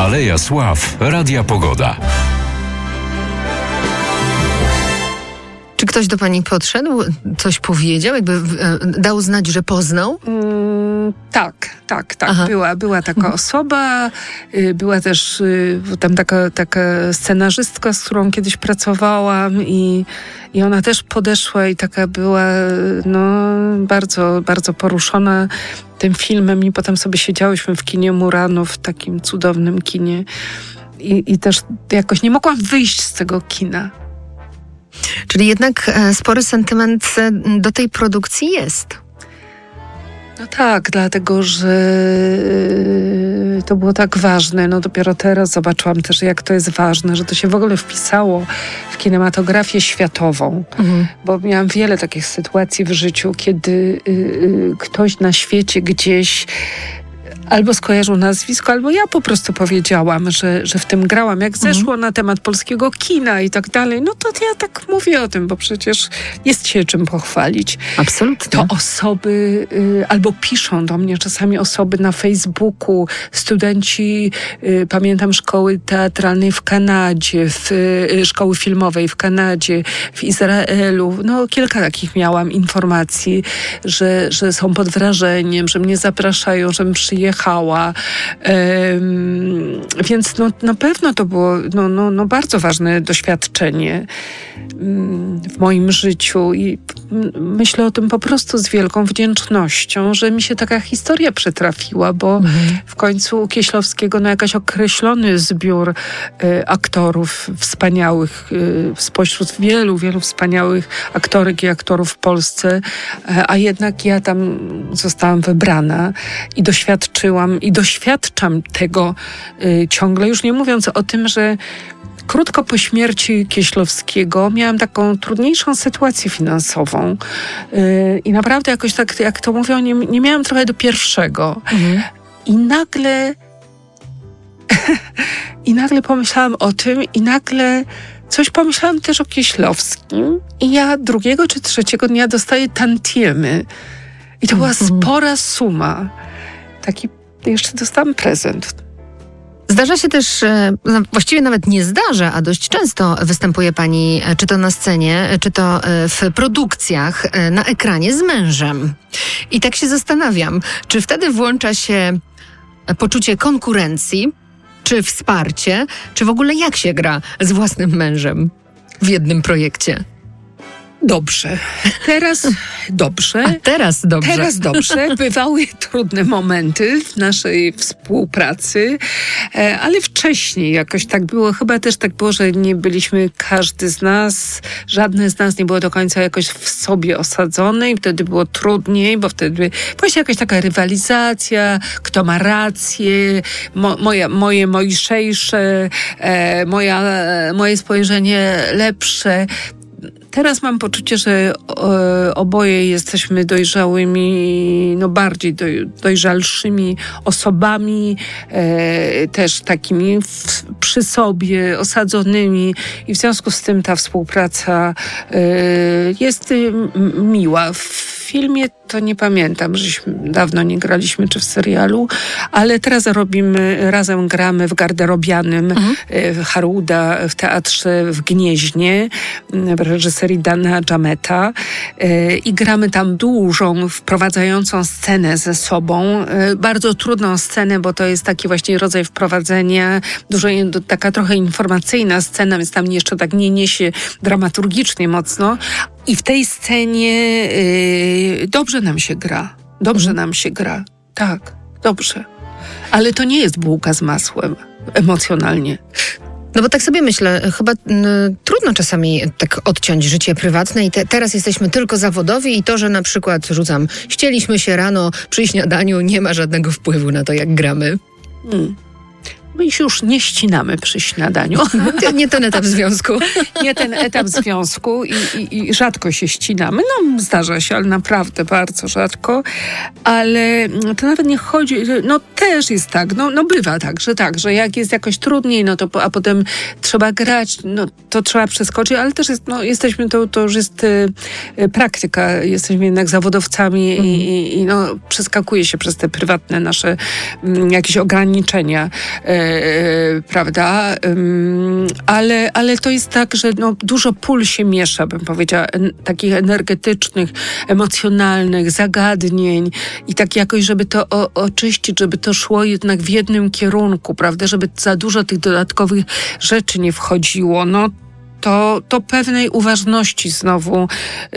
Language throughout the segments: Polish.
Aleja Sław Radia Pogoda. Czy ktoś do pani podszedł? Coś powiedział? Jakby dał znać, że poznał? Tak. Aha. Była taka osoba, była też tam taka scenarzystka, z którą kiedyś pracowałam i ona też podeszła i taka była bardzo, bardzo poruszona tym filmem i potem sobie siedziałyśmy w kinie Muranów, w takim cudownym kinie i też jakoś nie mogłam wyjść z tego kina. Czyli jednak spory sentyment do tej produkcji jest. No tak, dlatego, że to było tak ważne. No dopiero teraz zobaczyłam też, jak to jest ważne, że to się w ogóle wpisało w kinematografię światową. Bo miałam wiele takich sytuacji w życiu, kiedy ktoś na świecie gdzieś albo skojarzył nazwisko, albo ja po prostu powiedziałam, że w tym grałam. Jak zeszło na temat polskiego kina i tak dalej, no to ja tak mówię o tym, bo przecież jest się czym pochwalić. Absolutnie. To osoby, albo piszą do mnie czasami osoby na Facebooku, studenci, pamiętam, szkoły teatralnej w Kanadzie, szkoły filmowej w Kanadzie, w Izraelu. No kilka takich miałam informacji, że są pod wrażeniem, że mnie zapraszają, żebym przyjechała. Więc na pewno to było bardzo ważne doświadczenie w moim życiu i myślę o tym po prostu z wielką wdzięcznością, że mi się taka historia przytrafiła, bo w końcu u Kieślowskiego jakiś określony zbiór aktorów wspaniałych, spośród wielu, wielu wspaniałych aktorek i aktorów w Polsce, a jednak ja tam zostałam wybrana i doświadczam tego ciągle, już nie mówiąc o tym, że krótko po śmierci Kieślowskiego miałam taką trudniejszą sytuację finansową i naprawdę jakoś tak, jak to mówią, nie miałam trochę do pierwszego. I nagle pomyślałam o tym i nagle coś pomyślałam też o Kieślowskim i ja drugiego czy trzeciego dnia dostaję tantiemy. I to była spora suma. Taki jeszcze dostałam prezent. Zdarza się też, właściwie nawet nie zdarza, a dość często występuje pani, czy to na scenie, czy to w produkcjach, na ekranie z mężem. I tak się zastanawiam, czy wtedy włącza się poczucie konkurencji, czy wsparcie, czy w ogóle jak się gra z własnym mężem w jednym projekcie? Dobrze. Teraz dobrze. A teraz dobrze. Teraz dobrze. Bywały trudne momenty w naszej współpracy, ale wcześniej jakoś tak było. Chyba też tak było, że nie byliśmy, żadne z nas nie było do końca jakoś w sobie osadzone i wtedy było trudniej, bo wtedy była się jakaś taka rywalizacja, kto ma rację, moje mojszejsze, moje spojrzenie lepsze. Teraz mam poczucie, że oboje jesteśmy dojrzałymi, bardziej dojrzalszymi osobami, też takimi przy sobie osadzonymi i w związku z tym ta współpraca jest miła. W filmie to nie pamiętam, żeśmy dawno nie graliśmy, czy w serialu, ale teraz razem gramy w Garderobianym Haruda w teatrze w Gnieźnie w reżyserii Dana Dżameta i gramy tam dużą, wprowadzającą scenę ze sobą. Bardzo trudną scenę, bo to jest taki właśnie rodzaj wprowadzenia, taka trochę informacyjna scena, więc tam jeszcze tak nie niesie dramaturgicznie mocno. I w tej scenie dobrze nam się gra. Dobrze nam się gra. Tak, dobrze. Ale to nie jest bułka z masłem emocjonalnie. No bo tak sobie myślę, chyba trudno czasami tak odciąć życie prywatne i teraz jesteśmy tylko zawodowi i to, że na przykład ścieliśmy się rano przy śniadaniu, nie ma żadnego wpływu na to, jak gramy. My się już nie ścinamy przy śniadaniu. Nie ten etap związku. Nie ten etap związku i rzadko się ścinamy. Zdarza się, ale naprawdę bardzo rzadko. Ale to nawet nie chodzi, też jest tak, bywa tak, że jak jest jakoś trudniej, a potem trzeba grać, to trzeba przeskoczyć, ale też jest, jesteśmy, to już jest praktyka, jesteśmy jednak zawodowcami i przeskakuje się przez te prywatne nasze jakieś ograniczenia. prawda? Ale to jest tak, że dużo pól się miesza, bym powiedziała, takich energetycznych, emocjonalnych, zagadnień i tak jakoś, żeby to oczyścić, żeby to szło jednak w jednym kierunku, prawda? Żeby za dużo tych dodatkowych rzeczy nie wchodziło. To pewnej uważności znowu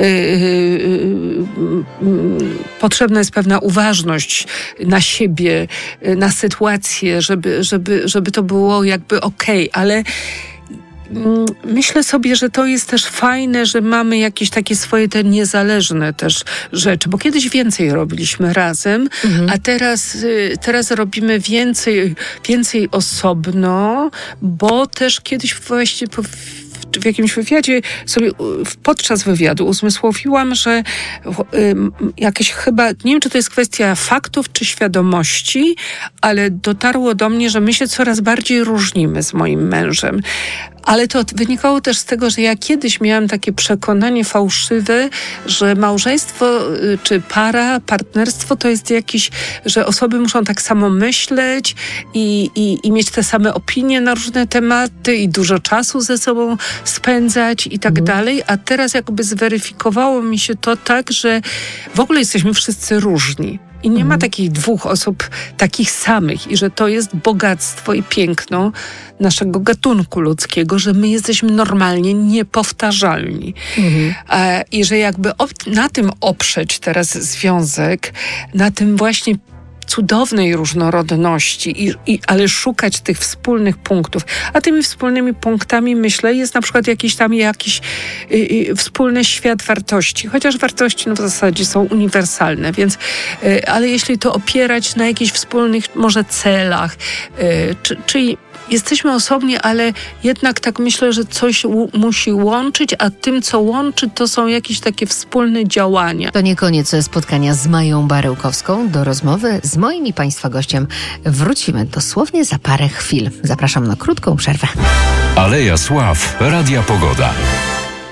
potrzebna jest pewna uważność na siebie, na sytuację, żeby to było jakby okej, ale myślę sobie, że to jest też fajne, że mamy jakieś takie swoje te niezależne też rzeczy, bo kiedyś więcej robiliśmy razem, a teraz robimy więcej osobno, nie też kiedyś właśnie w jakimś wywiadzie sobie podczas wywiadu uzmysłowiłam, że jakieś chyba, nie wiem, czy to jest kwestia faktów czy świadomości, ale dotarło do mnie, że my się coraz bardziej różnimy z moim mężem. Ale to wynikało też z tego, że ja kiedyś miałam takie przekonanie fałszywe, że małżeństwo czy partnerstwo to jest jakieś, że osoby muszą tak samo myśleć i mieć te same opinie na różne tematy i dużo czasu ze sobą spędzać i tak dalej. A teraz jakby zweryfikowało mi się to tak, że w ogóle jesteśmy wszyscy różni. I nie ma takich dwóch osób takich samych i że to jest bogactwo i piękno naszego gatunku ludzkiego, że my jesteśmy normalnie niepowtarzalni. I że jakby na tym oprzeć teraz związek, na tym właśnie cudownej różnorodności, ale szukać tych wspólnych punktów. A tymi wspólnymi punktami, myślę, jest na przykład jakiś wspólny świat wartości. Chociaż wartości w zasadzie są uniwersalne, więc ale jeśli to opierać na jakichś wspólnych może celach, czyli jesteśmy osobni, ale jednak tak myślę, że coś musi łączyć, a tym, co łączy, to są jakieś takie wspólne działania. To nie koniec spotkania z Mają Baryłkowską. Do rozmowy z moim i Państwa gościem wrócimy dosłownie za parę chwil. Zapraszam na krótką przerwę. Aleja Sław, Radia Pogoda.